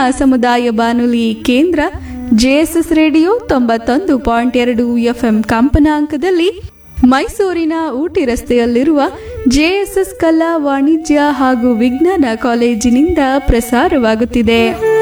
ಸಮುದಾಯ ಬಾನುಲಿ ಕೇಂದ್ರ ಜೆಎಸ್ಎಸ್ ರೇಡಿಯೋ 91.2 ಎಫ್ಎಂ ಕಂಪನಾಂಕದಲ್ಲಿ ಮೈಸೂರಿನ ಊಟಿ ರಸ್ತೆಯಲ್ಲಿರುವ ಜೆಎಸ್ಎಸ್ ಕಲಾ ವಾಣಿಜ್ಯ ಹಾಗೂ ವಿಜ್ಞಾನ ಕಾಲೇಜಿನಿಂದ ಪ್ರಸಾರವಾಗುತ್ತಿದೆ.